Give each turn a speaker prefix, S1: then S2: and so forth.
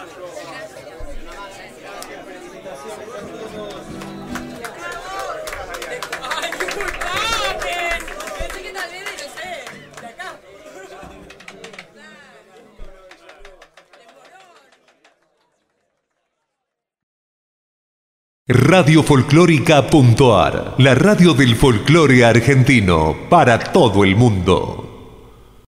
S1: ¡Ay, disculpame! Pensé que tal vez, no sé, de acá.
S2: Radiofolclórica.ar, la radio del folclore argentino para todo el mundo.